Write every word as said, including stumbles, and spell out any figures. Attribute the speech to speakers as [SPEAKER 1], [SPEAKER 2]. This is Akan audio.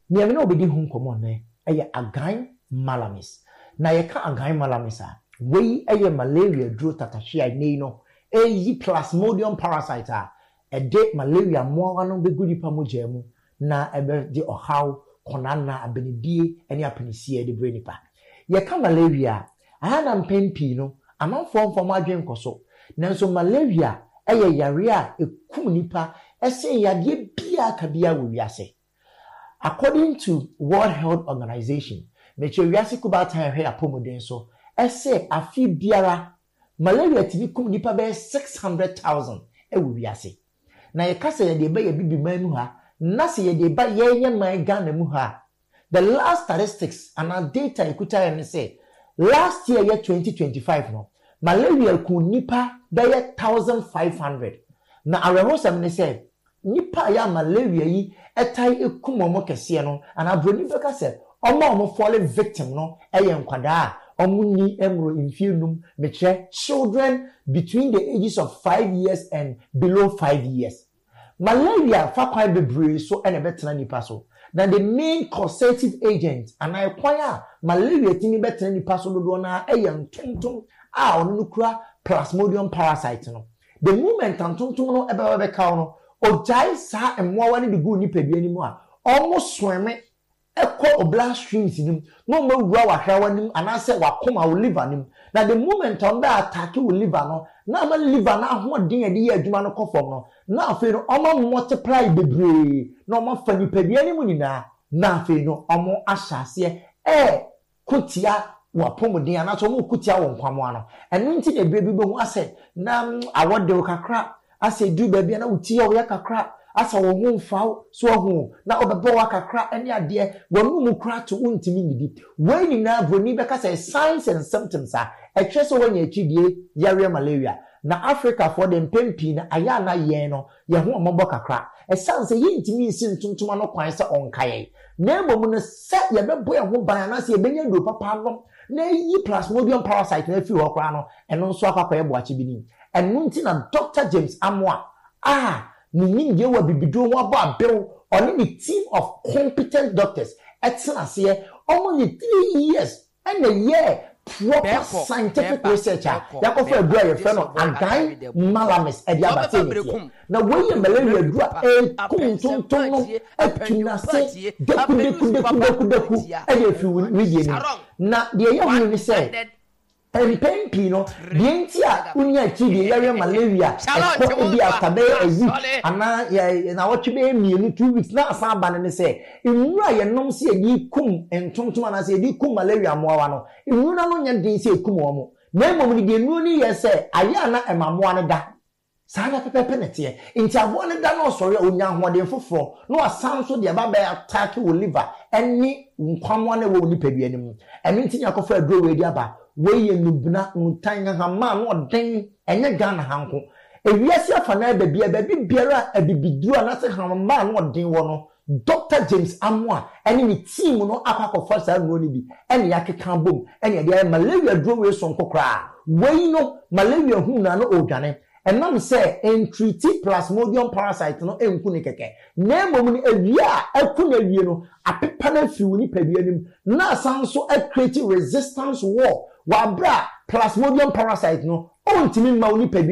[SPEAKER 1] ne me no obedi hu nkomo ne eye agan malamis na ye ka agan malamis a we eye malaria duro tatahia nei no eyi plasmodium parasite a ede malaria mo anu be gudi pa moja mu na ebe de ohaw konana abenidie ene apenisie de bre nipa ye ka malaria ana mpempi no amanfo mfo adwen koso nanso malaria eye yare a ekum nipa ese yade bia ka bia wo wiase. According to World Health Organization, meche wiase kuba tan hwe apomoden so ese afi biara malaria tibi kum nipa be six hundred thousand e wo wiase. Na ye kasa ye de ba ye bibi man mu ha na se ye de ba ye ye man Ghana mu ha. The last statistics and our data ikuta ye say last year year twenty twenty-five no malaria ku nipa be one thousand five hundred. Na arehosam ne say nipa ya malaria yi etai ekum omo kese no ana broni beka se omo omo fallen victim no eye nkwada omo ni emro infielnum meche children between the ages of five years and below five years. Malaria fa kwai bebre so ene betena nipa so. Na the main causative agent and I kwaya malaria timi betena nipa so do na eye ntonton a onu nukura plasmodium parasite no. The moment ntonton no ebe be ka no ojai sa emwa ni bigu ni pedua ni mu a almost sweme ekọ obla streams nim no ma wura wa hwa nim anase wakoma wo liver nim na the moment on be attack wo liver no na ma liver na ahodin ade ye adwuma no kofom no na afi no omo multiply bebre na omo fa ni pedua ni mu nyina na afi no omo ahyase e kutia wa pomodin anaso omo kutia wo nkwamo ano enu nti de bebre be hu ase na awode wo kakra ase du baabi na uti o ya kakra asa wo hu mfa so hu na obebo wa kakra ene ade wonu mu kra to untimi nidi we ni na broni beka say signs and symptoms a e twe so wanya akidie yare malaria na Africa for them pempi na aya na ye no ye hu omobo kakra e sanse ye ntimi nsi ntontoma no kwan se onkaye na ebomu no se ye bebo ye ho ban na se ye benya do papa no na yi plasmodium parasite na fi ho kra no eno nso akwa ye boache bi ni enu nti na Doctor James Amoah ah ni nge wa bibido ho aba abel on the team of competent doctors etina se only three years and a year proper scientific research ya ko fa dua ye fe no agan malamis e dia batini na we malaria dua e kuntonton no atuna se deku deku deku deku e dey fi wi ni na de ye hu ni se Empempi no dientia unya chidi yare malaria ekọ bi atabe ewu ana ya na wotwe mienu two weeks na asa aba ne se enura ye nom se edi kum entontom ana se edi kum malaria moawa no enura no nya din se kum omo na emom ni de enu ni ye se aya na emamoa ne da sana pepepe nete nti abo ne da no sori onya hoden foforo no asan so de ba ba attack wo liver eni nkwamo na wo nipadua ni mu eni nti nya kofa aduro we di aba we ye nubna ntanga ha ma no den enye Ghana hanko ewiase afana ba bia ba biara abibiduru na se ha ma no den wo no Doctor James Amoah eni ni team no akwa fa sa no ni bi eni yakeka bom eni de malaria duro we so nkokra we no malaria hu na no odwane enam say entreaty plasmodium parasite no enku ni keke na emom ni awia aku na wie no apepa na fiwu ni padua nim na sanso a create resistance war wa bra plasmodium parasite no ontimi ma oni padua